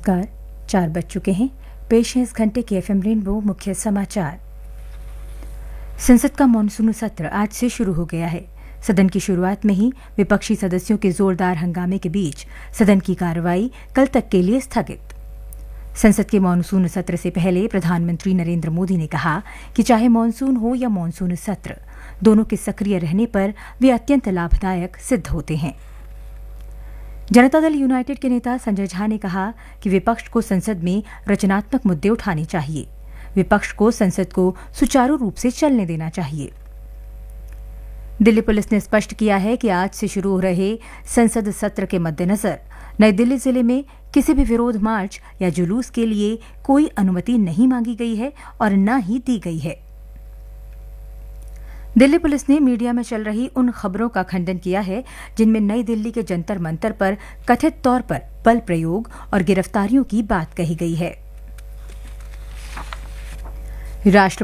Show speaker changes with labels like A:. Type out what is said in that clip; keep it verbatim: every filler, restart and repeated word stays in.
A: नमस्कार। चार बज चुके हैं। पेश है इस घंटे के एफएम रेनबो मुख्य समाचार। संसद का मानसून सत्र आज से शुरू हो गया है। सदन की शुरुआत में ही विपक्षी सदस्यों के जोरदार हंगामे के बीच सदन की कार्रवाई कल तक के लिए स्थगित। संसद के मानसून सत्र से पहले प्रधानमंत्री नरेंद्र मोदी ने कहा कि चाहे मानसून हो या मानसून सत्र, दोनों के सक्रिय रहने पर वे अत्यंत लाभदायक सिद्ध होते हैं। जनता दल यूनाइटेड के नेता संजय झा ने कहा कि विपक्ष को संसद में रचनात्मक मुद्दे उठाने चाहिए। विपक्ष को संसद को सुचारू रूप से चलने देना चाहिए। दिल्ली पुलिस ने स्पष्ट किया है कि आज से शुरू हो रहे संसद सत्र के मद्देनजर नई दिल्ली जिले में किसी भी विरोध मार्च या जुलूस के लिए कोई अनुमति नहीं मांगी गई है और न ही दी गई है। दिल्ली पुलिस ने मीडिया में चल रही उन खबरों का खंडन किया है जिनमें नई दिल्ली के जंतर मंतर पर कथित तौर पर बल प्रयोग और गिरफ्तारियों की बात कही गई है। राष्ट्र